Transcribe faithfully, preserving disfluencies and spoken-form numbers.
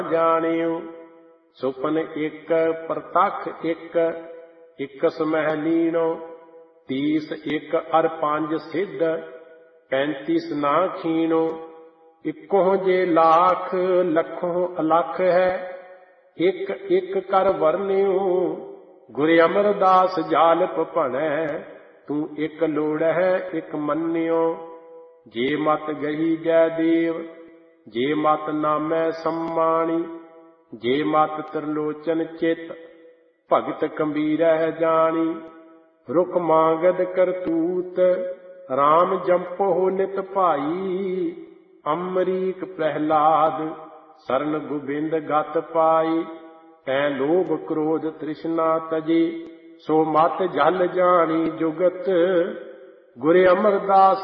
ਜਾਣਿਓ। ਸੁਪਨ ਇੱਕ ਪ੍ਰਤੱਖ ਇੱਕ, ਇਕਸ ਮਹਿ ਲੀਣੋ। ਤੀਸ ਇੱਕ ਅਰ ਪੰਜ ਸਿੱਧ, ਪੈਂਤੀਸ ਨਾ ਖੀਣੋ। ਇੱਕੋ ਜੇ ਲਾਖ ਲੱਖੋਂ ਅਲੱਖ ਹੈ, ਇੱਕ ਇੱਕ ਕਰ ਵਰਨਿਓ। ਗੁਰ ਅਮਰਦਾਸ ਜਾਲਪ ਭਣੈ, ਤੂੰ ਇੱਕ ਲੋੜਹਿ ਇੱਕ ਮੰਨਿਓ। ਜੇ ਮਤ ਗਹੀ ਜੈ ਦੇਵ, ਜੇ ਮਤ ਨਾਮੈ ਸੰਮਾਣੀ। ਜੇ ਮਤ ਤ੍ਰਿਲੋਚਨ ਚਿਤ, ਭਗਤ ਕਬੀਰਹਿ ਜਾਣੀ। ਰੁਕ ਮਾਂਗਦ ਕਰਤੂਤ, ਰਾਮ ਜੰਪੋ ਨਿਤ ਭਾਈ। ਅੰਮਰੀਕ ਪ੍ਰਹਿਲਾਦ, ਸਰਨ ਗੋਬਿੰਦ ਗਤ ਪਾਈ। ਤੈਂ ਲੋਭ ਕ੍ਰੋਧ ਤ੍ਰਿਸ਼ਨਾ ਤਜੇ, ਸੋ ਮਤ ਜਲ ਜਾਣੀ ਜੁਗਤ। ਗੁਰ ਅਮਰਦਾਸ